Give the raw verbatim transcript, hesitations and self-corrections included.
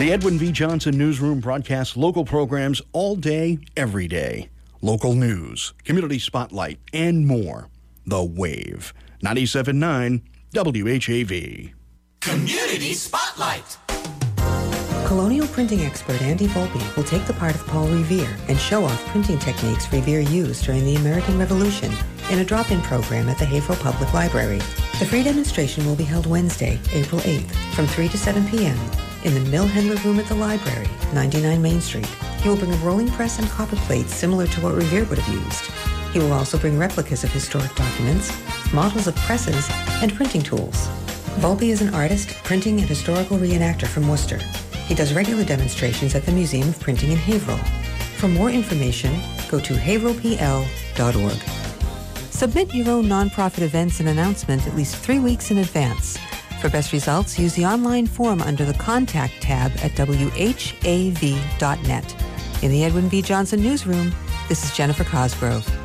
The Edwin V. Johnson Newsroom broadcasts local programs all day, every day. Local news, community spotlight, and more. The Wave. ninety-seven point nine W H A V. Community Spotlight. Colonial printing expert Andy Volpe will take the part of Paul Revere and show off printing techniques Revere used during the American Revolution in a drop-in program at the Haverhill Public Library. The free demonstration will be held Wednesday, April eighth, from three to seven p.m. in the Mill Hendler Room at the library, ninety-nine Main Street. He will bring a rolling press and copper plates similar to what Revere would have used. He will also bring replicas of historic documents, models of presses, and printing tools. Volpe is an artist, printing, and historical reenactor from Worcester. He does regular demonstrations at the Museum of Printing in Haverhill. For more information, go to haverhill p l dot org. Submit your own nonprofit events and announcement at least three weeks in advance. For best results, use the online form under the Contact tab at w h a v dot net. In the Edwin V. Johnson Newsroom, this is Jennifer Cosgrove.